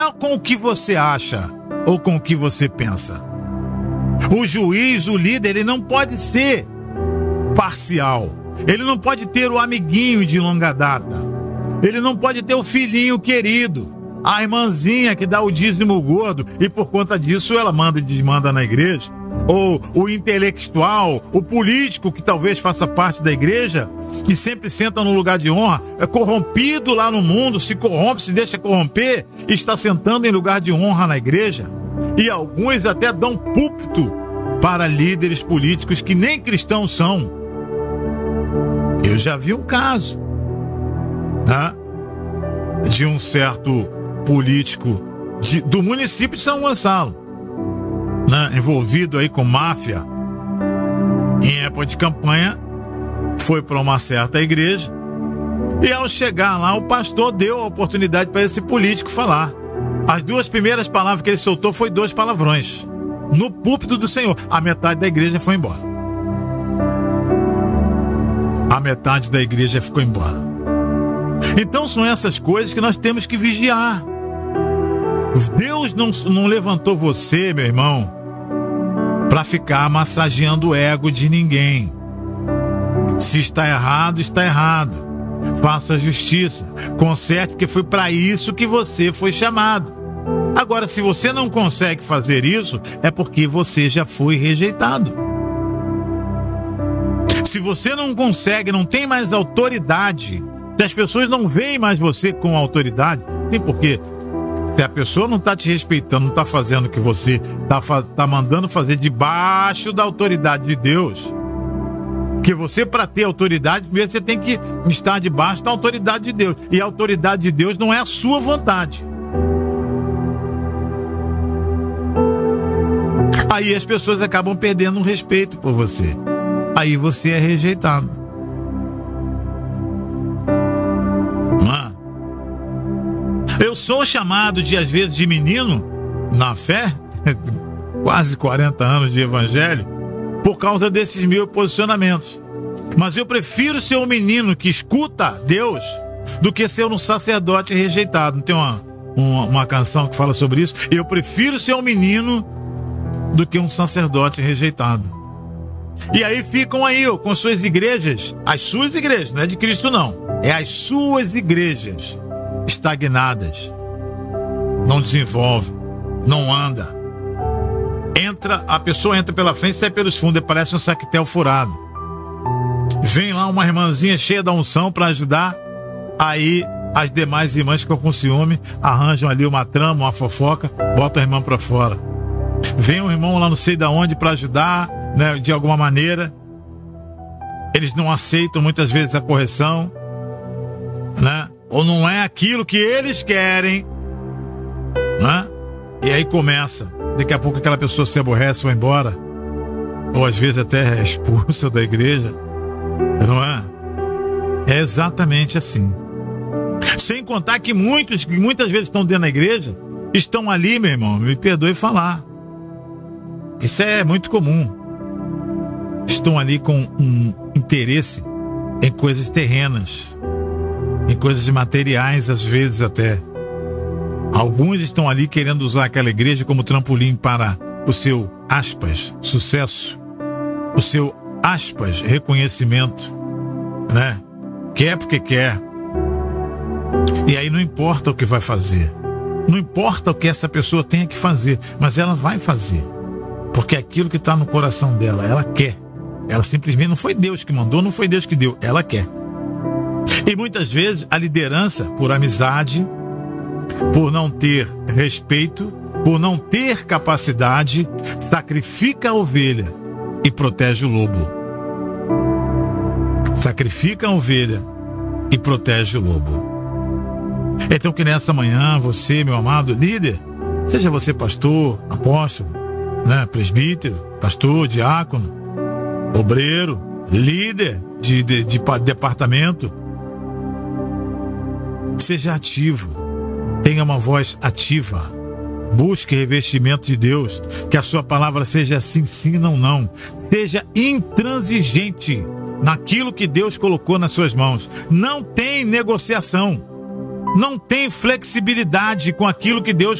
com o que você acha ou com o que você pensa. O juiz, o líder, ele não pode ser parcial. Ele não pode ter o amiguinho de longa data. Ele não pode ter o filhinho querido, a irmãzinha que dá o dízimo gordo e por conta disso ela manda e desmanda na igreja. Ou o intelectual, o político que talvez faça parte da igreja, que sempre senta no lugar de honra, é corrompido lá no mundo, se corrompe, se deixa corromper, e está sentando em lugar de honra na igreja. E alguns até dão púlpito para líderes políticos que nem cristãos são. Eu já vi um caso, né, de um certo político do município de São Gonçalo, né, envolvido aí com máfia. Em época de campanha, foi para uma certa igreja e ao chegar lá, o pastor deu a oportunidade para esse político falar. As 2 primeiras palavras que ele soltou foi 2 palavrões no púlpito do Senhor. A metade da igreja foi embora. A metade da igreja ficou embora. Então são essas coisas que nós temos que vigiar. Deus não levantou você, meu irmão, para ficar massageando o ego de ninguém. Se está errado, está errado. Faça justiça, conserte, porque foi para isso que você foi chamado. Agora, se você não consegue fazer isso, é porque você já foi rejeitado. Se você não consegue, não tem mais autoridade, se as pessoas não veem mais você com autoridade, tem porquê. Se a pessoa não está te respeitando, não está fazendo o que você está mandando fazer debaixo da autoridade de Deus, que você, para ter autoridade, primeiro você tem que estar debaixo da autoridade de Deus. E a autoridade de Deus não é a sua vontade. Aí as pessoas acabam perdendo o respeito por você. Aí você é rejeitado. Eu sou chamado às vezes de menino na fé, quase 40 anos de evangelho, por causa desses meus posicionamentos. Mas eu prefiro ser um menino que escuta Deus do que ser um sacerdote rejeitado. Não tem uma canção que fala sobre isso? Eu prefiro ser um menino do que um sacerdote rejeitado. E aí ficam aí com suas igrejas, as suas igrejas, não é de Cristo não, é as suas igrejas estagnadas. Não desenvolve, não anda. A pessoa entra pela frente e sai pelos fundos, parece um saquetel furado. Vem lá uma irmãzinha cheia da unção para ajudar, aí as demais irmãs ficam com ciúme, arranjam ali uma trama, uma fofoca, botam a irmã para fora. Vem um irmão lá não sei de onde para ajudar, né, de alguma maneira. Eles não aceitam muitas vezes a correção, né? Ou não é aquilo que eles querem, né? E aí começa. Daqui a pouco aquela pessoa se aborrece, vai embora, ou às vezes até é expulsa da igreja, não é? É exatamente assim. Sem contar que muitas vezes estão dentro da igreja, estão ali, meu irmão, me perdoe falar, isso é muito comum. Estão ali com um interesse em coisas terrenas, em coisas materiais, às vezes até. Alguns estão ali querendo usar aquela igreja como trampolim para o seu, aspas, sucesso, o seu, aspas, reconhecimento, né? Quer porque quer. E aí não importa o que vai fazer, não importa o que essa pessoa tenha que fazer, mas ela vai fazer, porque é aquilo que está no coração dela, ela quer. Ela simplesmente, não foi Deus que mandou, não foi Deus que deu, ela quer. E muitas vezes a liderança, por amizade, por não ter respeito, por não ter capacidade, sacrifica a ovelha e protege o lobo. Sacrifica a ovelha e protege o lobo. Então que nessa manhã você, meu amado líder, seja você pastor, apóstolo, né, presbítero, pastor, diácono, obreiro, líder de departamento, seja ativo, tenha uma voz ativa, busque revestimento de Deus, que a sua palavra seja sim, sim, não, não. Seja intransigente naquilo que Deus colocou nas suas mãos. Não tem negociação. não tem flexibilidade com aquilo que Deus